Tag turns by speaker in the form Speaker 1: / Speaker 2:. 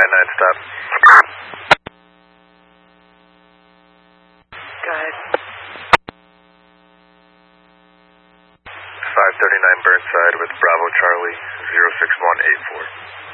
Speaker 1: 599, stop.
Speaker 2: Go ahead.
Speaker 1: 539 Burnside with Bravo Charlie 06184.